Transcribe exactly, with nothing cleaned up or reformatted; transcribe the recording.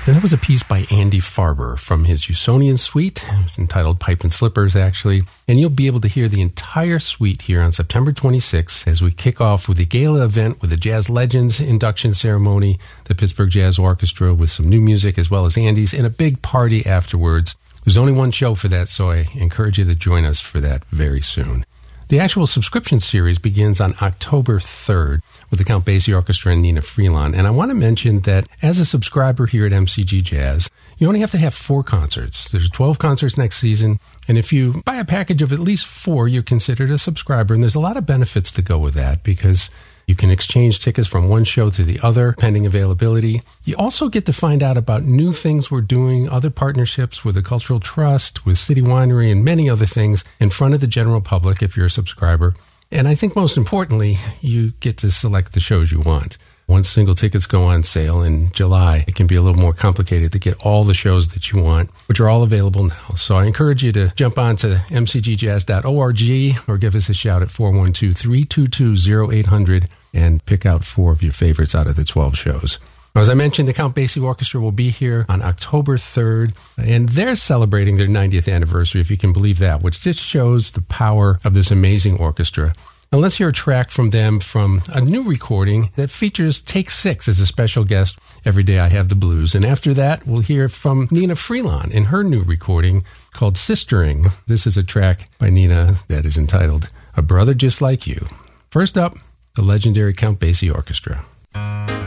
And that was a piece by Andy Farber from his Usonian suite. It was entitled Pipe and Slippers, actually. And you'll be able to hear the entire suite here on September twenty-sixth as we kick off with the gala event with the Jazz Legends induction ceremony, the Pittsburgh Jazz Orchestra with some new music as well as Andy's, and a big party afterwards. There's only one show for that, so I encourage you to join us for that very soon. The actual subscription series begins on October third with the Count Basie Orchestra and Nina Freelon. And I want to mention that as a subscriber here at M C G Jazz, you only have to have four concerts. There's twelve concerts next season. And if you buy a package of at least four, you're considered a subscriber. And there's a lot of benefits to go with that because you can exchange tickets from one show to the other, pending availability. You also get to find out about new things we're doing, other partnerships with the Cultural Trust, with City Winery, and many other things in front of the general public if you're a subscriber. And I think most importantly, you get to select the shows you want. Once single tickets go on sale in July, it can be a little more complicated to get all the shows that you want, which are all available now. So I encourage you to jump on to m c g jazz dot org or give us a shout at four one two, three two two, zero eight hundred and pick out four of your favorites out of the twelve shows. Now, as I mentioned, the Count Basie Orchestra will be here on October third, and they're celebrating their ninetieth anniversary, if you can believe that, which just shows the power of this amazing orchestra. Now, let's hear a track from them from a new recording that features Take Six as a special guest, Every Day I Have the Blues. And after that, we'll hear from Nina Freelon in her new recording called Sistering. This is a track by Nina that is entitled A Brother Just Like You. First up, the legendary Count Basie Orchestra.